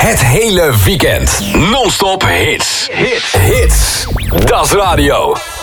Het hele weekend. Non-stop hits. Hits. Das Radio.